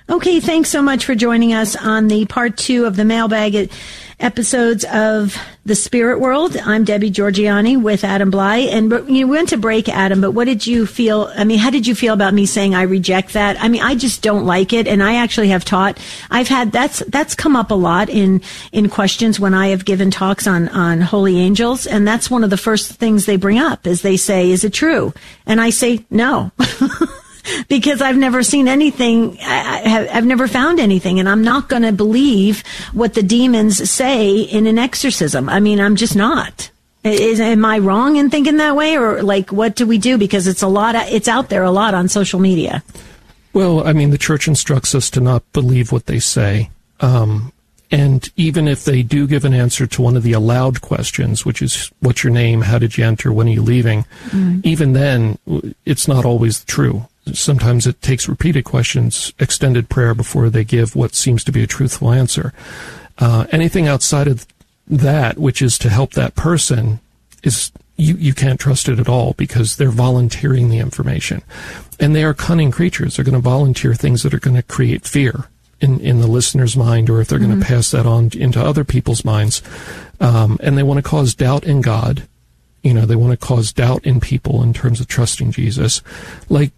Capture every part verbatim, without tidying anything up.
Okay, thanks so much for joining us on the part two of the mailbag episodes of The Spirit World. I'm Debbie Georgianni with Adam Bly. And you know, we went to break, Adam, but what did you feel? I mean, how did you feel about me saying I reject that? I mean, I just don't like it. And I actually have taught, I've had, that's, that's come up a lot in, in questions when I have given talks on, on holy angels. And that's one of the first things they bring up is they say, is it true? And I say, no. Because I've never seen anything, I have, I've never found anything, and I'm not going to believe what the demons say in an exorcism. I mean, I'm just not. Is, am I wrong in thinking that way, or like, what do we do? Because it's a lot, of, it's out there a lot on social media. Well, I mean, the church instructs us to not believe what they say. Um, and even if they do give an answer to one of the allowed questions, which is, what's your name, how did you enter, when are you leaving? Mm. Even then, it's not always true. Sometimes it takes repeated questions, extended prayer before they give what seems to be a truthful answer. Uh, anything outside of that, which is to help that person, is you, you can't trust it at all because they're volunteering the information. And they are cunning creatures. They're going to volunteer things that are going to create fear in, in the listener's mind, or if they're mm-hmm. going to pass that on into other people's minds. Um, and they want to cause doubt in God. You know, they want to cause doubt in people in terms of trusting Jesus. Like,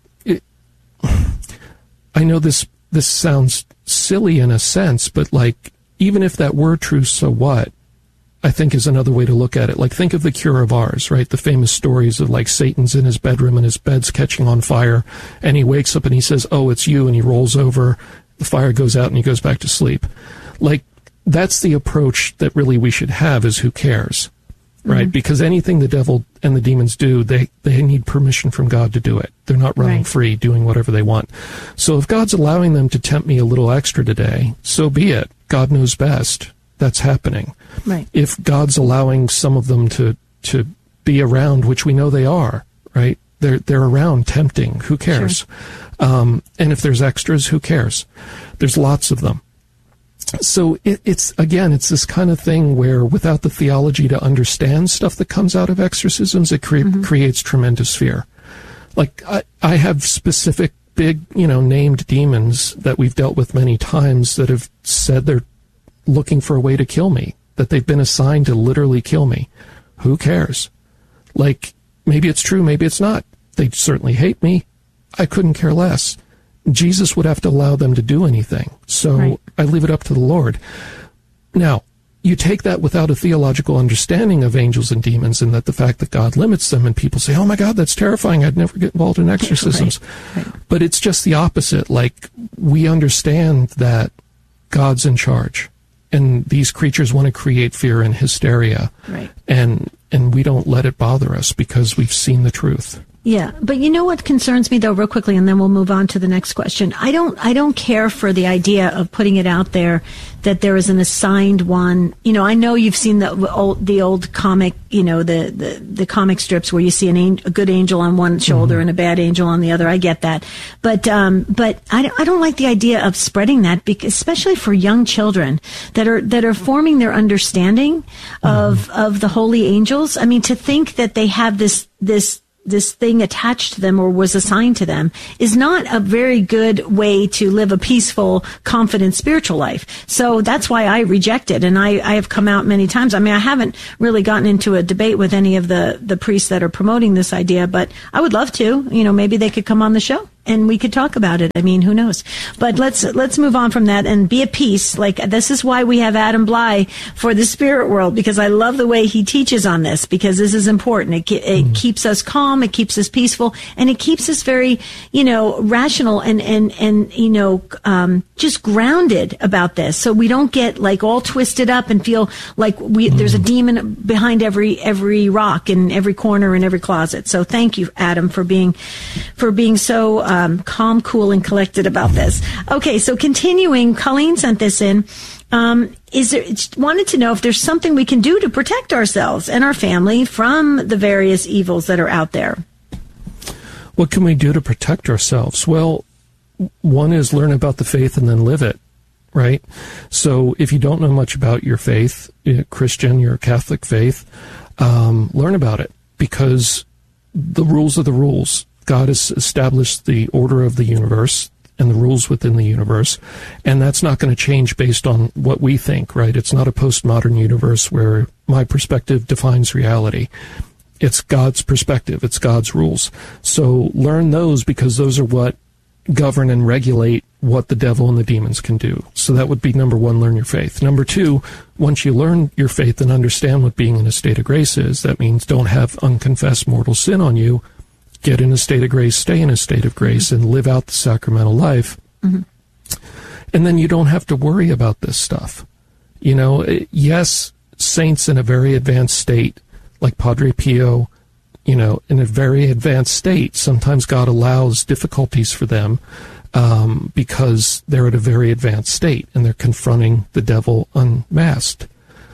I know this this sounds silly in a sense, but like, even if that were true, so what? I think is another way to look at it. Like, think of the Cure of Ars, right? The famous stories of like Satan's in his bedroom and his bed's catching on fire, and he wakes up and he says, oh, it's you, and he rolls over, the fire goes out, and he goes back to sleep. Like, that's the approach that really we should have, is who cares? Right? Mm-hmm. Because anything the devil and the demons do, they, they need permission from God to do it. They're not running right. free, doing whatever they want. So if God's allowing them to tempt me a little extra today, so be it. God knows best. That's happening. Right. If God's allowing some of them to, to be around, which we know they are, right? They're, they're around tempting. Who cares? Sure. Um, and if there's extras, who cares? There's lots of them. So it, it's, again, it's this kind of thing where without the theology to understand stuff that comes out of exorcisms, it cre- mm-hmm. creates tremendous fear. Like, I, I have specific big, you know, named demons that we've dealt with many times that have said they're looking for a way to kill me, that they've been assigned to literally kill me. Who cares? Like, maybe it's true, maybe it's not. They certainly hate me. I couldn't care less. Jesus would have to allow them to do anything. So right. I leave it up to the Lord. Now, you take that without a theological understanding of angels and demons, and that the fact that God limits them, and people say, oh my God, that's terrifying. I'd never get involved in exorcisms. Right. Right. But it's just the opposite. Like, we understand that God's in charge, and these creatures want to create fear and hysteria. Right. And, and we don't let it bother us because we've seen the truth. Yeah, but you know what concerns me, though, real quickly, and then we'll move on to the next question. I don't, I don't care for the idea of putting it out there that there is an assigned one. You know, I know you've seen the old, the old comic, you know, the, the, the comic strips where you see an angel, a good angel on one shoulder mm-hmm. and a bad angel on the other. I get that, but, um, but I, I don't like the idea of spreading that, because, especially for young children that are that are forming their understanding mm-hmm. of of the holy angels. I mean, to think that they have this this. this thing attached to them or was assigned to them is not a very good way to live a peaceful, confident spiritual life. So that's why I reject it. And I, I have come out many times. I mean, I haven't really gotten into a debate with any of the, the priests that are promoting this idea, but I would love to. You know, maybe they could come on the show and we could talk about it. I mean, who knows? But let's let's move on from that and be at peace. Like, this is why we have Adam Bly for the Spirit World, because I love the way he teaches on this, because this is important. It, it mm. keeps us calm, it keeps us peaceful, and it keeps us very, you know, rational and and and you know, um, just grounded about this, so we don't get like all twisted up and feel like we mm. there's a demon behind every every rock in every corner in every closet. So thank you, Adam, for being for being so. Uh, Um, calm, cool, and collected about this. Okay, so continuing, Colleen sent this in. Um, is there, wanted to know if there's something we can do to protect ourselves and our family from the various evils that are out there. What can we do to protect ourselves? Well, one is learn about the faith and then live it, right? So if you don't know much about your faith, you're Christian, your Catholic faith, um, learn about it, because the rules are the rules. God has established the order of the universe. and the rules within the universe, and that's not going to change based on what we think, right? It's not a postmodern universe where my perspective defines reality. It's God's perspective. It's God's rules. So learn those, because those are what govern and regulate what the devil and the demons can do. So that would be number one, learn your faith. Number two, once you learn your faith and understand what being in a state of grace is, that means don't have unconfessed mortal sin on you. Get in a state of grace, stay in a state of grace, and live out the sacramental life. Mm-hmm. And then you don't have to worry about this stuff. You know, yes, saints in a very advanced state, like Padre Pio, you know, in a very advanced state, sometimes God allows difficulties for them um, because they're at a very advanced state and they're confronting the devil unmasked.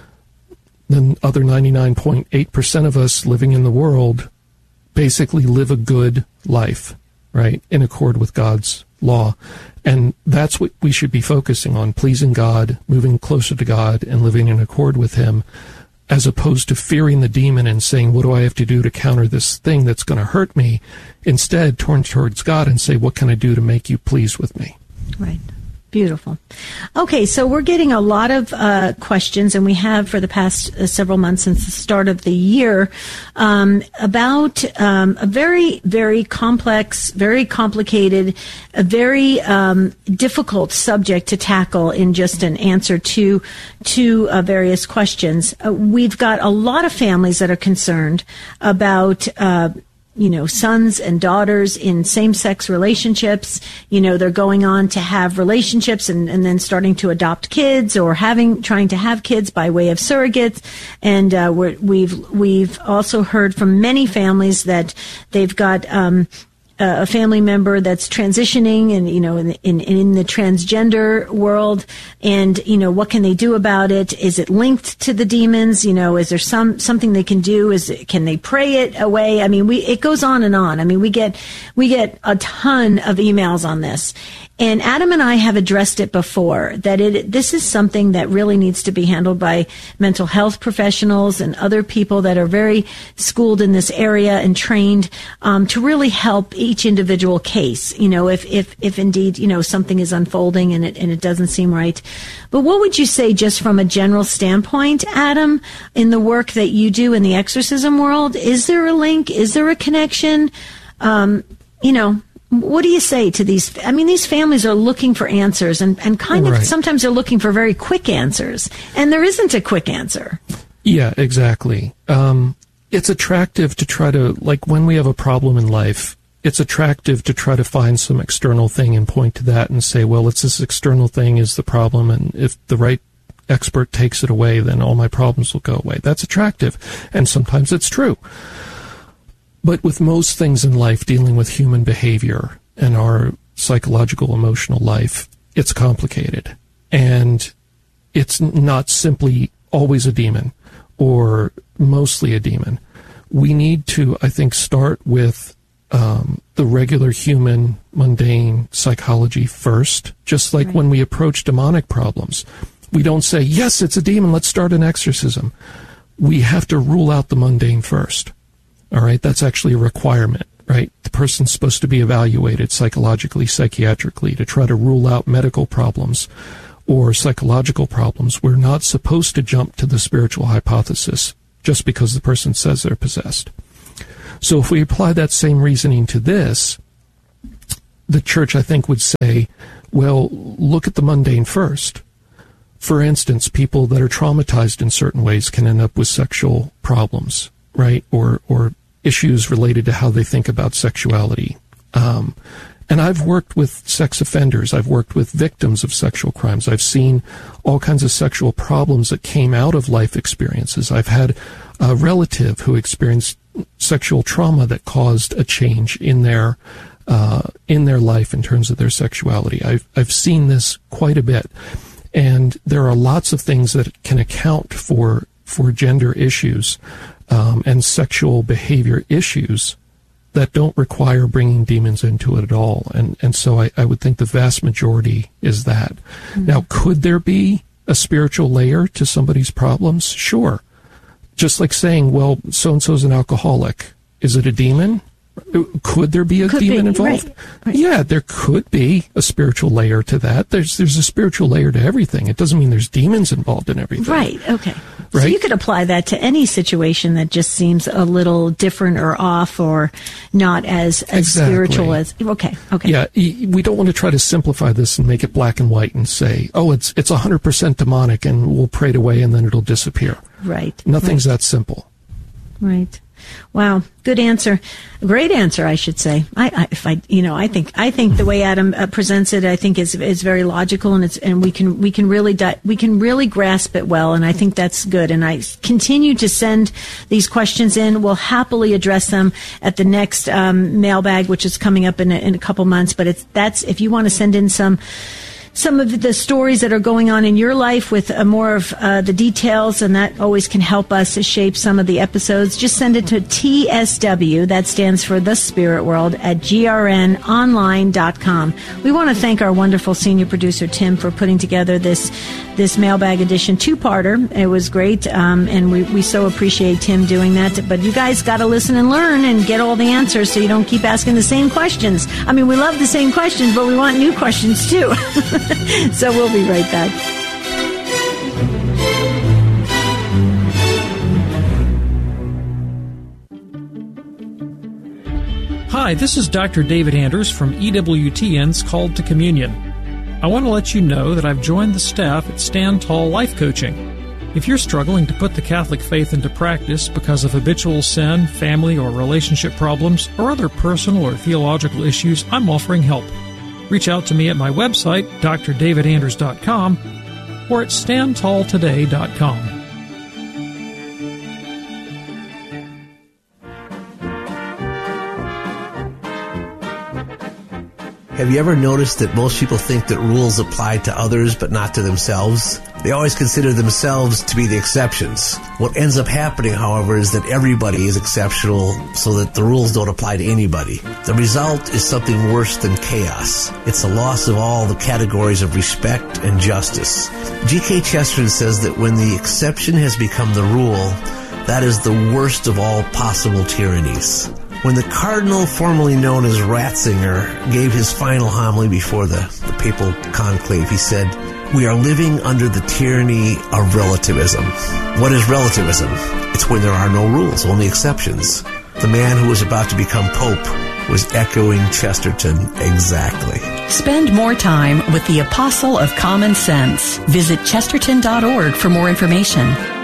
Then other ninety-nine point eight percent of us living in the world basically live a good life, right, in accord with God's law. And that's what we should be focusing on, pleasing God, moving closer to God, and living in accord with Him, as opposed to fearing the demon and saying, what do I have to do to counter this thing that's going to hurt me? Instead, turn towards God and say, what can I do to make you pleased with me? Right. Beautiful. Okay, so we're getting a lot of uh, questions, and we have for the past uh, several months since the start of the year, um, about um, a very, very complex, very complicated, a very um, difficult subject to tackle in just an answer to to uh, various questions. Uh, we've got a lot of families that are concerned about uh you know, sons and daughters in same-sex relationships. You know, they're going on to have relationships and, and then starting to adopt kids, or having, trying to have kids by way of surrogates. And uh, we're, we've we've also heard from many families that they've got um, a family member that's transitioning, and you know, in, in in the transgender world, and you know, what can they do about it? Is it linked to the demons? You know, is there some something they can do? Is it, can they pray it away? I mean, we it goes on and on. I mean, we get we get a ton of emails on this. And Adam and I have addressed it before, that it this is something that really needs to be handled by mental health professionals and other people that are very schooled in this area and trained um, to really help each individual case. You know, if if if indeed, you know, something is unfolding and it and it doesn't seem right. But what would you say, just from a general standpoint, Adam, in the work that you do in the exorcism world? Is there a link? Is there a connection? Um, you know. What do you say to these? I mean, these families are looking for answers, and, and kind of right. sometimes they're looking for very quick answers, and there isn't a quick answer. Yeah, exactly. Um, it's attractive to try to, like when we have a problem in life, it's attractive to try to find some external thing and point to that and say, well, it's this external thing is the problem, and if the right expert takes it away, then all my problems will go away. That's attractive, and sometimes it's true. But with most things in life dealing with human behavior and our psychological, emotional life, it's complicated. And it's not simply always a demon or mostly a demon. We need to, I think, start with um, the regular human, mundane psychology first, just like right. when we approach demonic problems. We don't say, yes, it's a demon, let's start an exorcism. We have to rule out the mundane first. All right, that's actually a requirement, right? The person's supposed to be evaluated psychologically, psychiatrically, to try to rule out medical problems or psychological problems. We're not supposed to jump to the spiritual hypothesis just because the person says they're possessed. So if we apply that same reasoning to this, the church, I think, would say, well, look at the mundane first. For instance, people that are traumatized in certain ways can end up with sexual problems, right? Or, or issues related to how they think about sexuality. Um, and I've worked with sex offenders. I've worked with victims of sexual crimes. I've seen all kinds of sexual problems that came out of life experiences. I've had a relative who experienced sexual trauma that caused a change in their uh, in their life in terms of their sexuality. I've I've seen this quite a bit, and there are lots of things that can account for for gender issues um, and sexual behavior issues that don't require bringing demons into it at all. And and so I, I would think the vast majority is that. Mm-hmm. Now, could there be a spiritual layer to somebody's problems? Sure. Just like saying, well, so-and-so's an alcoholic. Is it a demon? Could there be a could demon be, involved? Right, right. Yeah, there could be a spiritual layer to that. There's there's a spiritual layer to everything. It doesn't mean there's demons involved in everything. Right, okay. Right? So you could apply that to any situation that just seems a little different or off or not as, as exactly. spiritual as... Okay, okay. Yeah, we don't want to try to simplify this and make it black and white and say, oh, it's it's one hundred percent demonic and we'll pray it away and then it'll disappear. Right. Nothing's right. that simple. Right. Wow, good answer. Great answer, I should say. I, I, if I, you know, I think, I think the way Adam uh, presents it, I think is is very logical, and it's, and we can we can really di- we can really grasp it well, and I think that's good. And I continue to send these questions in. We'll happily address them at the next um, mailbag, which is coming up in a, in a couple months. But it's that's if you want to send in some. Some of the stories that are going on in your life with uh, more of uh, the details, and that always can help us to shape some of the episodes. Just send it to T S W, that stands for The Spirit World, at G R N online dot com. We want to thank our wonderful senior producer, Tim, for putting together this this mailbag edition two-parter. It was great, um, and we, we so appreciate Tim doing that. But you guys got to listen and learn and get all the answers so you don't keep asking the same questions. I mean, we love the same questions, but we want new questions, too. So we'll be right back. Hi, this is Doctor David Anders from E W T N's Called to Communion. I want to let you know that I've joined the staff at Stand Tall Life Coaching. If you're struggling to put the Catholic faith into practice because of habitual sin, family or relationship problems, or other personal or theological issues, I'm offering help. Reach out to me at my website, D R david anders dot com, or at stand tall today dot com. Have you ever noticed that most people think that rules apply to others but not to themselves? They always consider themselves to be the exceptions. What ends up happening, however, is that everybody is exceptional so that the rules don't apply to anybody. The result is something worse than chaos. It's a loss of all the categories of respect and justice. G K Chesterton says that when the exception has become the rule, that is the worst of all possible tyrannies. When the cardinal formerly known as Ratzinger gave his final homily before the, the papal conclave, he said, "We are living under the tyranny of relativism." What is relativism? It's when there are no rules, only exceptions. The man who was about to become pope was echoing Chesterton exactly. Spend more time with the Apostle of Common Sense. Visit chesterton dot org for more information.